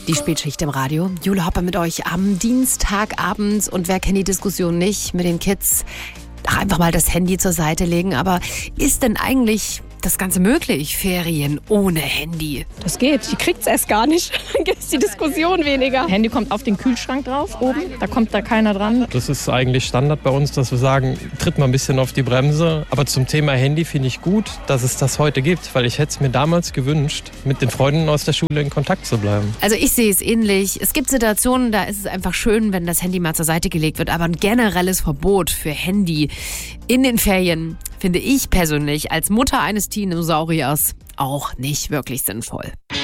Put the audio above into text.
Die Spätschicht im Radio. Jule Hopper mit euch am Dienstagabend. Und wer kennt die Diskussion nicht mit den Kids? Einfach mal das Handy zur Seite legen. Aber ist denn eigentlich das Ganze möglich? Ferien ohne Handy? Das geht. Die kriegt's erst gar nicht. Dann gibt es die Diskussion weniger. Handy kommt auf den Kühlschrank drauf oben. Da kommt da keiner dran. Das ist eigentlich Standard bei uns, dass wir sagen, tritt mal ein bisschen auf die Bremse. Aber zum Thema Handy finde ich gut, dass es das heute gibt. Weil ich hätte es mir damals gewünscht, mit den Freunden aus der Schule in Kontakt zu bleiben. Also ich sehe es ähnlich. Es gibt Situationen, da ist es einfach schön, wenn das Handy mal zur Seite gelegt wird. Aber ein generelles Verbot für Handy in den Ferien finde ich persönlich als Mutter eines Dinosauriers auch nicht wirklich sinnvoll.